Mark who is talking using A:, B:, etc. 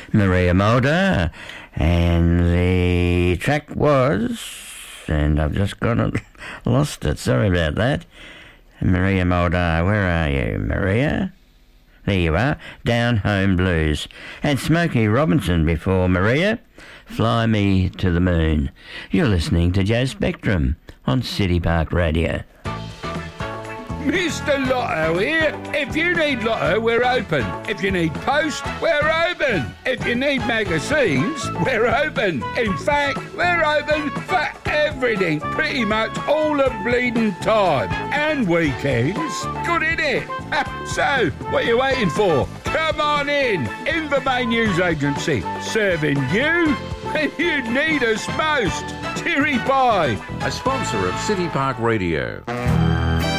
A: Maria Mulder, and the track was, and I've just lost it, sorry about that. Maria Mulder, where are you, Maria? There you are, Down Home Blues. And Smokey Robinson before Maria, Fly Me to the Moon. You're listening to Jazz Spectrum on City Park Radio.
B: Mr. Lotto here. If you need Lotto, we're open. If you need post, we're open. If you need magazines, we're open. In fact, we're open for everything, pretty much all the bleeding time. And weekends. Good, innit? So, what are you waiting for? Come on in the main news agency, serving you when you need us most. Cheery bye.
C: A sponsor of City Park Radio.